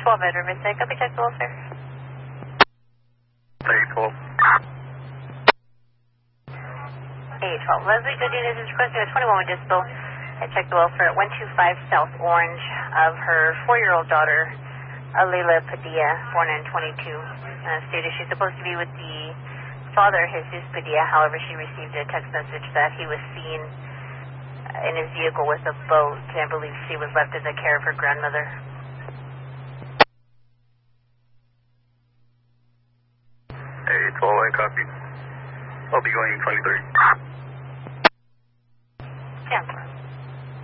12 bedroom, is that copy check the welfare? 812. 812. Leslie Godinez is requesting a 21 distal. I checked the welfare at 125 South Orange of her 4-year-old daughter, Alela Padilla, born in 22. Stated she's supposed to be with the father, Jesus Padilla. However, she received a text message that he was seen in his vehicle with a boat. I believe she was left in the care of her grandmother. 812, I copy. I'll be going 23.